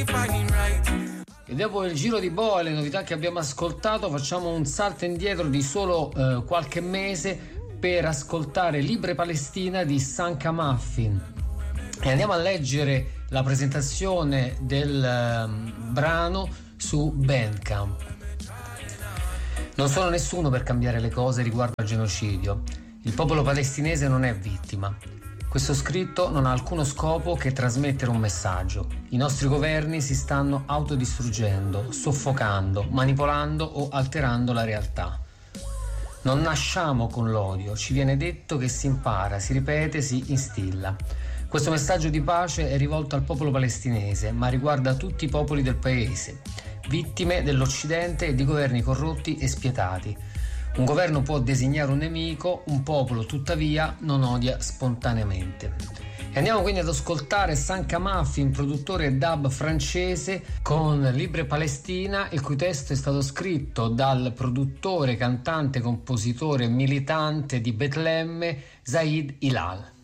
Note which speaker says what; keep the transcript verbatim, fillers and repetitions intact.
Speaker 1: E dopo il giro di boa e le novità che abbiamo ascoltato, facciamo un salto indietro di solo eh, qualche mese per ascoltare Libre Palestina di Sanka Muffin. E andiamo a leggere la presentazione del um, brano su Bandcamp. Non sono nessuno per cambiare le cose riguardo al genocidio. Il popolo palestinese non è vittima. Questo scritto non ha alcuno scopo che trasmettere un messaggio. I nostri governi si stanno autodistruggendo, soffocando, manipolando o alterando la realtà. Non nasciamo con l'odio, ci viene detto che si impara, si ripete, si instilla. Questo messaggio di pace è rivolto al popolo palestinese, ma riguarda tutti i popoli del paese, vittime dell'Occidente e di governi corrotti e spietati. Un governo può designare un nemico, un popolo tuttavia non odia spontaneamente. E andiamo quindi ad ascoltare Sanka Muffin, produttore dub francese, con Libre Palestina, il cui testo è stato scritto dal produttore, cantante, compositore, militante di Betlemme, Zaid Hilal.